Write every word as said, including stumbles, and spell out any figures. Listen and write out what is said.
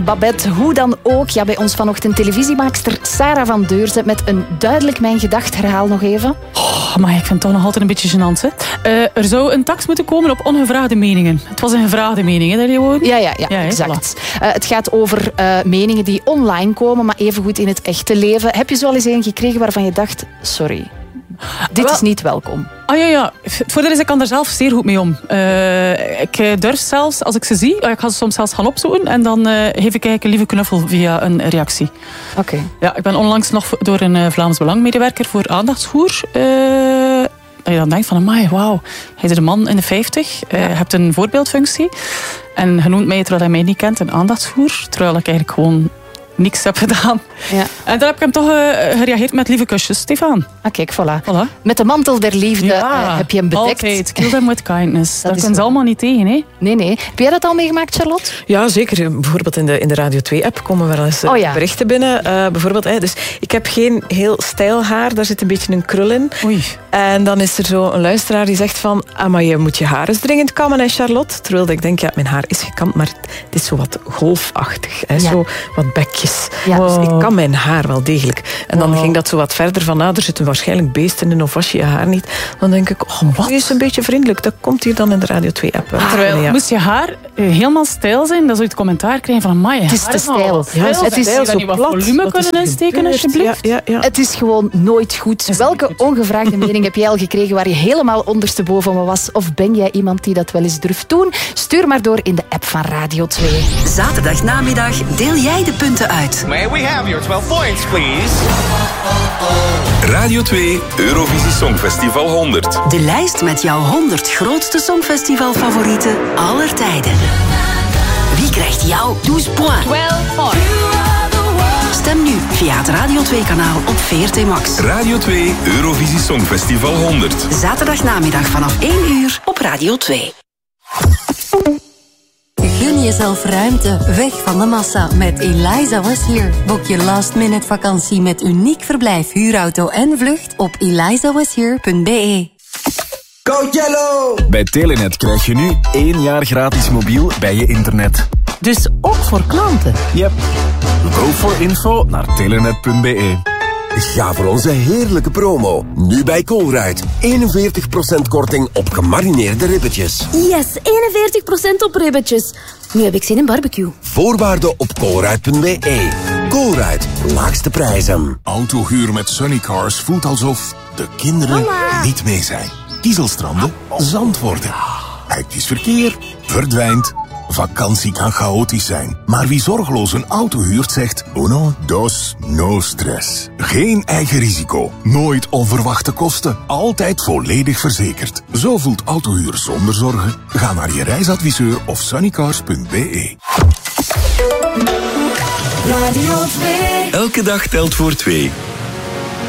Babette, hoe dan ook. Ja, bij ons vanochtend televisiemaakster Sarah van Deurzen met een duidelijk mijn gedacht. Herhaal nog even. Oh, maar ik vind het toch nog altijd een beetje gênant. Hè? Uh, er zou een tax moeten komen op ongevraagde meningen. Het was een gevraagde mening, hè, dat je Ja, ja, ja, ja exact. Voilà. Uh, het gaat over uh, meningen die online komen, maar evengoed in het echte leven. Heb je zo al eens een gekregen waarvan je dacht, sorry, dit Wel, is niet welkom? Ah ja, ja. Voor de rest, ik kan er zelf zeer goed mee om. Uh, ik durf zelfs, als ik ze zie, ik ga ze soms zelfs gaan opzoeken en dan uh, geef ik eigenlijk een lieve knuffel via een reactie. Oké. Okay. Ja, ik ben onlangs nog door een uh, Vlaams Belang medewerker voor aandachtsvoer. Uh, dat je dan denkt van, amai, wauw, hij is een man in de vijftig, uh, ja. Je hebt een voorbeeldfunctie. En je noemt mij, terwijl hij mij niet kent, een aandachtsvoer. Terwijl ik eigenlijk gewoon niks heb gedaan. Ja. En daar heb ik hem toch uh, gereageerd met lieve kusjes. Stefan. Ah, kijk, voilà. voilà. Met de mantel der liefde ja, uh, heb je hem bedekt. Altijd. Kill them with kindness. Dat, dat kunnen ze allemaal niet tegen, hè? Nee, nee. Heb jij dat al meegemaakt, Charlotte? Ja, zeker. Bijvoorbeeld in de, in de Radio twee-app komen wel eens uh, oh, ja. berichten binnen. Uh, bijvoorbeeld, hè, dus ik heb geen heel stijl haar. Daar zit een beetje een krul in. Oei. En dan is er zo een luisteraar die zegt van, ah, maar je moet je haar eens dringend kammen, hè, Charlotte? Terwijl ik denk, ja, mijn haar is gekamd, maar het is zo wat golfachtig. Hè, ja. Zo wat bekjes. Ja. Dus ik kam mijn haar wel degelijk. En dan wow. ging dat zo wat verder van, ah, er zitten waarschijnlijk beesten in of was je je haar niet. Dan denk ik, oh, wat is een beetje vriendelijk. Dat komt hier dan in de Radio twee-app. Ah, terwijl, ja. moest je haar uh, helemaal stijl zijn, dan zou je het commentaar krijgen van, amai, het is te stijl. Ja, het is, het is stijl, zo wat volume wat kunnen insteken, alsjeblieft. Ja, ja, ja. Het is gewoon nooit goed. Is Welke goed. ongevraagde mening heb jij al gekregen waar je helemaal ondersteboven was? Of ben jij iemand die dat wel eens durft doen? Stuur maar door in de app van Radio twee. Zaterdagnamiddag deel jij de punten uit. May we have your twelve points, please? Radio twee Eurovisie Songfestival honderd. De lijst met jouw honderd grootste songfestivalfavorieten aller tijden. Wie krijgt jouw twaalf points? twaalf points. Stem nu via het Radio twee-kanaal op V R T Max. Radio twee Eurovisie Songfestival honderd. Zaterdagnamiddag vanaf één uur op Radio twee. Gun jezelf ruimte, weg van de massa met Eliza Was Here. Boek je last minute vakantie met uniek verblijf, huurauto en vlucht op eliza was here punt b e. Go Yellow! Bij Telenet krijg je nu één jaar gratis mobiel bij je internet. Dus ook voor klanten? Yep. Go voor info naar telenet punt b e. Ga voor onze heerlijke promo. Nu bij Colruyt. eenenveertig procent korting op gemarineerde ribbetjes. Yes, eenenveertig procent op ribbetjes. Nu heb ik zin in barbecue. Voorwaarden op colruyt punt b e. Colruyt, laagste prijzen. Autohuur met Sunnycars voelt alsof de kinderen Mama. niet mee zijn. Kiezelstranden, zand worden. Hectisch verkeer, verdwijnt. Vakantie kan chaotisch zijn, maar wie zorgeloos een auto huurt zegt uno, dos, no stress. Geen eigen risico, nooit onverwachte kosten, altijd volledig verzekerd. Zo voelt autohuur zonder zorgen. Ga naar je reisadviseur of sunnycars punt b e. Radio twee. Elke dag telt voor twee.